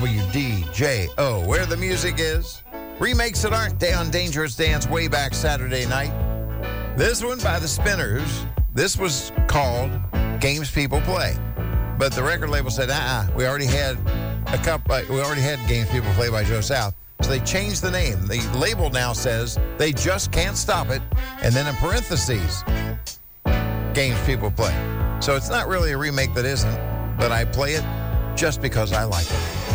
WDJO, where the music is. Remakes that aren't on Dangerous Dance way back Saturday night. This one by the Spinners. This was called Games People Play. But the record label said, we already had Games People Play by Joe South. So they changed the name. The label now says they just can't stop it. And then in parentheses, Games People Play. So it's not really a remake that isn't, but I play it just because I like it.